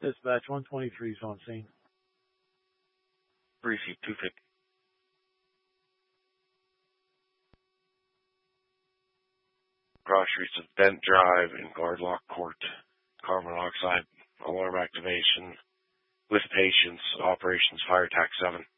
Dispatch 123 is on scene. Receipt 250. Cross streets of Bent Drive in Guardlock Court. Carbon monoxide alarm activation with patients. Operations Fire Tac 7.